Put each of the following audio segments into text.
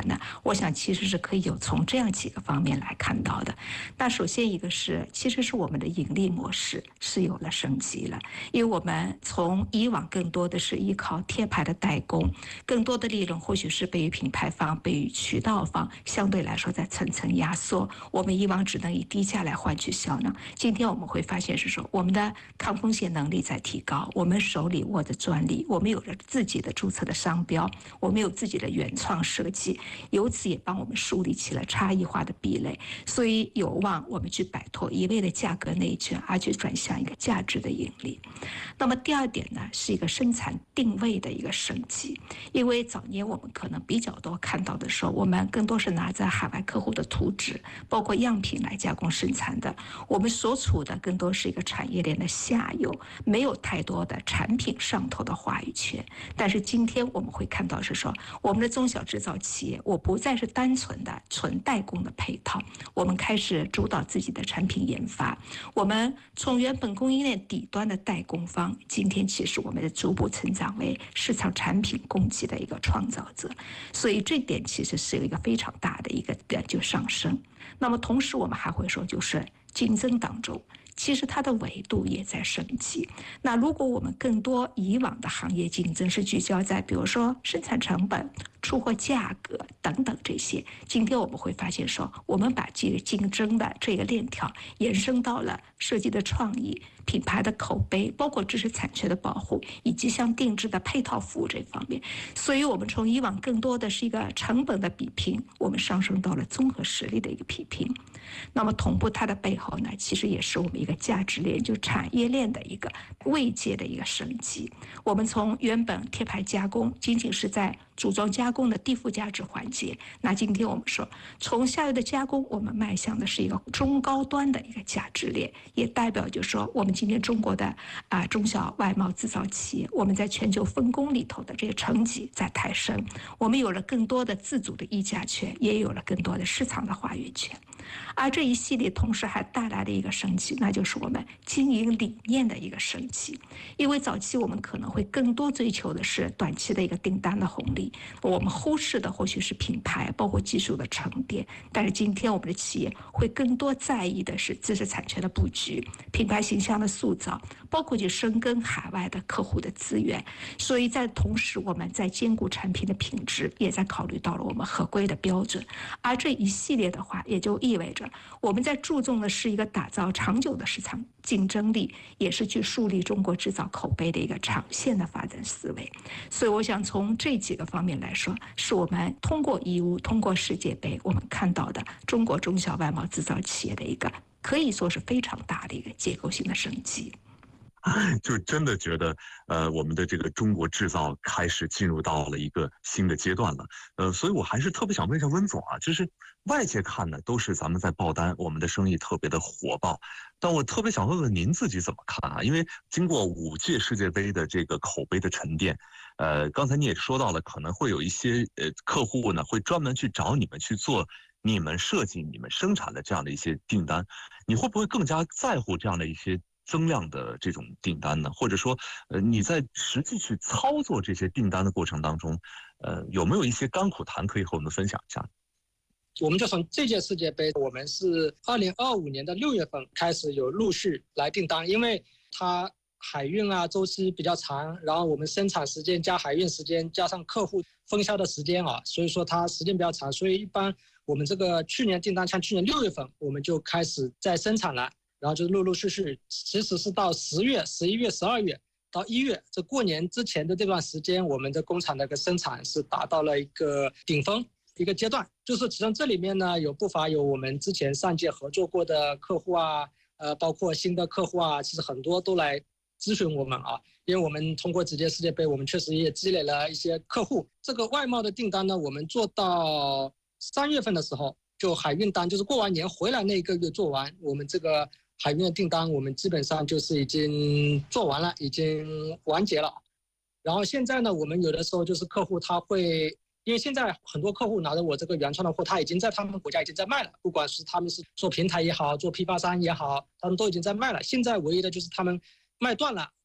呢？我想其实是可以有从这样几个方面来看到的。那首先一个是，其实是我们的盈利模式是有了升级了，因为我们从以往更多的是依靠贴牌的代工，更多的利润或许是被于品牌方、被于渠道方相对来说在层层压缩。我们以往只能以低价来换取效能，今天我们会发现是说，我们的抗风险能力在提高，我们手里握着专利，我们有着自己的注册的商标，我们有自己的原创设计，由此也帮我们树立起了差异化的壁垒，所以有望我们去摆脱一味的价格内卷，而去转向一个价值的盈利。那么第二点呢，是一个生产定位的一个升级，因为早年我们可能比较多看到的时候，我们更多是拿着海外客户的图纸，包括样品来加工生产的，我们所处的更多是一个产业链的下游，没有太多的产品上头的话语权。但是今天我们会看到是说，我们的中小制造企业，我不再是单纯的纯代工的配套，我们开始主导自己的产品研发，我们从原本供应链底端的代工方，今天其实我们的逐步成长为市场产品供给的一个创造者，所以这点其实是有一个非常大的一个就上升。那么同时我们还会说，就是竞争当中，其实它的维度也在升级。那如果我们更多以往的行业竞争是聚焦在比如说生产成本、出货价格等等这些，今天我们会发现说，我们把这个竞争的这个链条延伸到了设计的创意、品牌的口碑，包括知识产权的保护，以及像定制的配套服务这方面。所以我们从以往更多的是一个成本的比拼，我们上升到了综合实力的一个比拼。那么同步它的背后呢，其实也是我们一个价值链，就产业链的一个位阶的一个升级。我们从原本贴牌加工仅仅是在组装加工的低附加值环节，那今天我们说从下游的加工，我们迈向的是一个中高端的一个价值链，也代表就是说我们今天中国的中小外贸制造企业，我们在全球分工里头的这个成绩在抬升，我们有了更多的自主的议价权，也有了更多的市场的话语权。而这一系列同时还带来了一个升级，那就是我们经营理念的一个升级。因为早期我们可能会更多追求的是短期的一个订单的红利，我们忽视的或许是品牌包括技术的沉淀，但是今天我们的企业会更多在意的是知识产权的布局、品牌形象的塑造，包括去深耕海外的客户的资源。所以在同时，我们在兼顾产品的品质，也在考虑到了我们合规的标准。而这一系列的话，也就意味着我们在注重的是一个打造长久的市场竞争力，也是去树立中国制造口碑的一个长线的发展思维。所以我想从这几个方面来说，是我们通过义乌、通过世界杯，我们看到的中国中小外贸制造企业的一个可以说是非常大的一个结构性的升级。 就真的觉得，我们的这个中国制造开始进入到了一个新的阶段了。所以我还是特别想问一下温总啊，就是外界看呢都是咱们在爆单，我们的生意特别的火爆，但我特别想问问您自己怎么看啊？因为经过5届世界杯的这个口碑的沉淀，刚才你也说到了，可能会有一些客户呢会专门去找你们去做你们设计、你们生产的这样的一些订单，你会不会更加在乎这样的一些增量的这种订单呢？或者说，你在实际去操作这些订单的过程当中，有没有一些甘苦谈可以和我们分享一下？ 我们就从这届世界杯，我们是2025年的6月份开始有陆续来订单，因为它海运周期比较长，然后我们生产时间加海运时间加上客户分销的时间所以说它时间比较长，所以一般我们这个去年订单，像去年6月份我们就开始在生产了。然后就陆陆续续，其实是到10月、11月、12月到1月，这过年之前的这段时间，我们的工厂的一个生产是达到了一个顶峰一个阶段。就是其中这里面呢，不乏有我们之前上届合作过的客户包括新的客户其实很多都来咨询我们因为我们通过几届世界杯，我们确实也积累了一些客户。这个外贸的订单呢，我们做到3月份的时候，就海运单，就是过完年回来那一个月做完，我们这个海运的订单我们基本上就是已经做完了，已经完结了。然后现在呢，我们有的时候就是客户他会，因为现在很多客户拿着我这个原创的货，他已经在他们国家已经在卖了，不管是他们是做平台也好，做批发商也好，他们都已经在卖了。现在唯一的就是他们卖断了，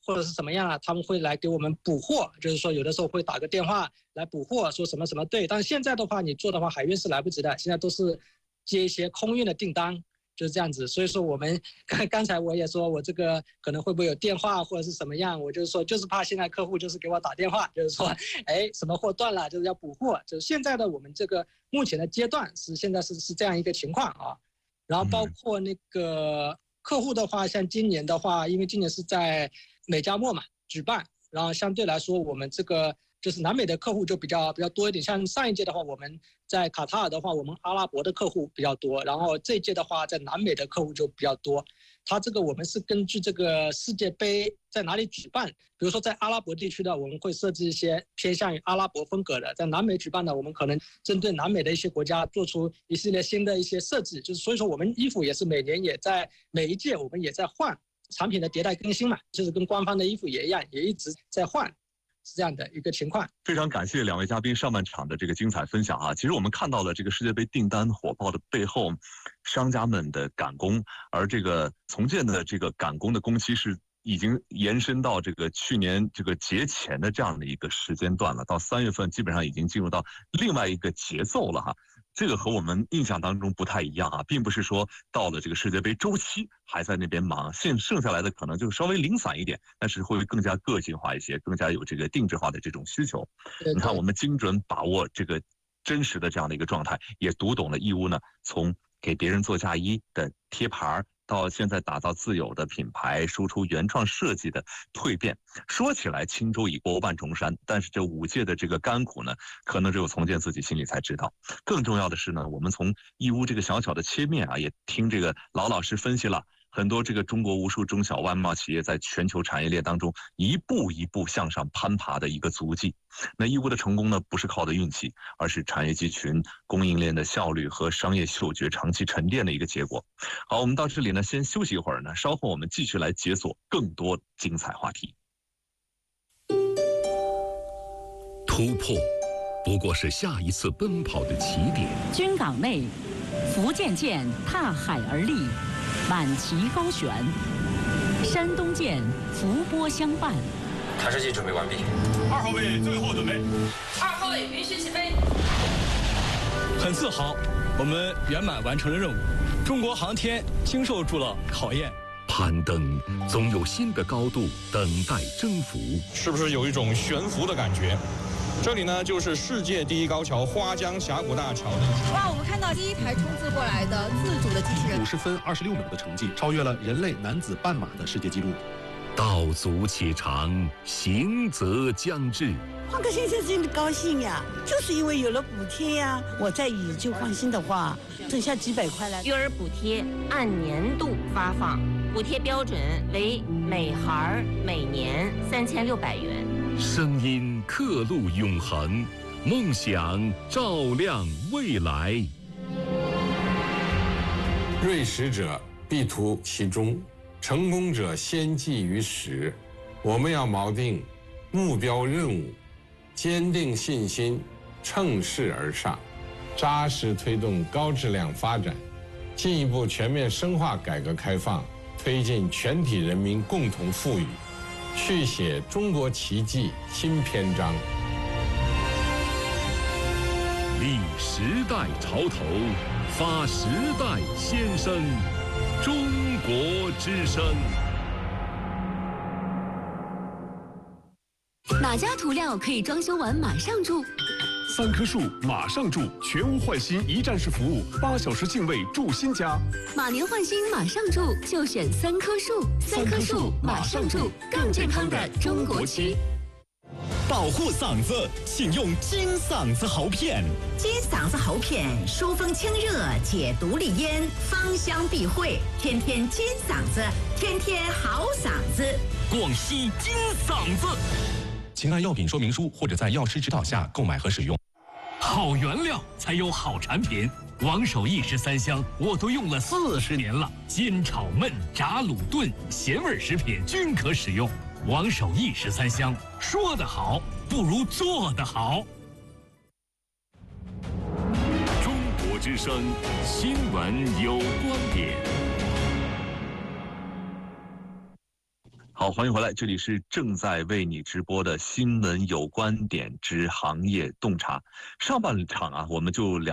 或者是怎么样啊，他们会来给我们补货，就是说有的时候会打个电话来补货，说什么什么对。但是现在的话，你做的话，海运是来不及的，现在都是接一些空运的订单，就是这样子。所以说我们刚才我也说我这个可能会不会有电话或者是什么样，我就是说就是怕现在客户就是给我打电话，就是说哎什么货断了，就是要补货。就是现在的我们这个目前的阶段是现在是这样一个情况啊。然后包括那个客户的话，像今年的话，因为今年是在美加墨嘛举办，然后相对来说我们这个就是南美的客户就比较多一点。像上一届的话，我们在卡塔尔的话，我们阿拉伯的客户比较多，然后这一届的话，在南美的客户就比较多。它这个我们是根据这个世界杯在哪里举办，比如说在阿拉伯地区的，我们会设置一些偏向于阿拉伯风格的；在南美举办的，我们可能针对南美的一些国家做出一系列新的一些设计。就是所以说，我们衣服也是每年也在每一届我们也在换产品的迭代更新嘛，就是跟官方的衣服也一样，也一直在换。是这样的一个情况。 非常感谢两位嘉宾上半场的这个精彩分享啊！其实我们看到了这个世界杯订单火爆的背后，商家们的赶工，而这个从建的这个赶工的工期是已经延伸到这个去年这个节前的这样的一个时间段了，到3月份基本上已经进入到另外一个节奏了哈。这个和我们印象当中不太一样啊，并不是说到了这个世界杯周期还在那边忙，剩下来的可能就稍微零散一点，但是会更加个性化一些，更加有这个定制化的这种需求。你看，我们精准把握这个真实的这样的一个状态，也读懂了义乌呢，从给别人做嫁衣的贴牌到现在打造自有的品牌，输出原创设计的蜕变。说起来轻舟已过万重山，但是这5届的这个甘苦呢，可能只有从建自己心里才知道。更重要的是呢，我们从义乌这个小小的切面啊，也听这个老师分析了很多这个中国无数中小外贸企业在全球产业链当中一步一步向上攀爬的一个足迹。那义乌的成功呢，不是靠的运气，而是产业集群、供应链的效率和商业嗅觉长期沉淀的一个结果。好，我们到这里呢，先休息一会儿呢，稍后我们继续来解锁更多精彩话题。 突破不过是下一次奔跑的起点。 军港内，福建舰踏海而立，满旗高悬；山东舰伏波相伴。 探视器准备完毕。 2号位最后准备。 2号位允许起飞。 很自豪，我们圆满完成了任务。中国航天经受住了考验。 攀登总有新的高度等待征服。 是不是有一种悬浮的感觉？这里呢，就是世界第一高桥花江峡谷大桥。 哇，我们看到第一台冲刺过来的自主的机器人 ，50分26秒的成绩，超越了人类男子半马的世界纪录。 道阻且长，行则将至。 换个先生真的高兴呀，就是因为有了补贴呀。我在宇就放心的话，剩下几百块了。 育儿补贴按年度发放，补贴标准为每孩每年3600元。 声音刻录永恒，梦想照亮未来。 锐识者必图其中，成功者先记于始。我们要锚定目标任务，坚定信心，乘势而上，扎实推动高质量发展，进一步全面深化改革开放，推进全体人民共同富裕，续写中国奇迹新篇章。 立时代潮头，发时代先声，中国之声。 哪家涂料可以装修完马上住 ？3棵树马上住，全屋换新一站式服务，8小时净位住新家。 马年换新马上住，就选3棵树。3棵树马上住，更健康的中国区。 保护嗓子，请用金嗓子喉片。 金嗓子喉片疏风清热，解毒利咽，芳香避秽，天天金嗓子，天天好嗓子。 广西金嗓子。 请按药品说明书或者在药师指导下购买和使用。 好原料才有好产品，王守义13香我都用了40年了，煎炒焖炸卤炖咸味食品均可使用。王守义13香，说得好不如做得好。 中国之声，新闻有观点。 好，欢迎回来，这里是正在为你直播的新闻有观点之行业洞察。上半场啊，我们就聊